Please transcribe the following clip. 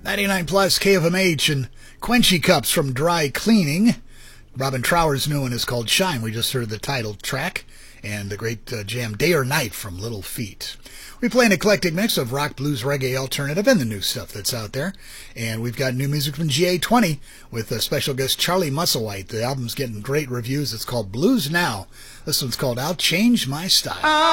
99 plus KFMH and Quenchy Cups from Dry Cleaning. Robin Trower's new one is called Shine. We just heard the title track. And the great jam Day or Night from Little Feat. We play an eclectic mix of rock, blues, reggae, alternative, and the new stuff that's out there. And we've got new music from GA20 with a special guest Charlie Musselwhite. The album's getting great reviews. It's called Blues Now. This one's called I'll Change My Style.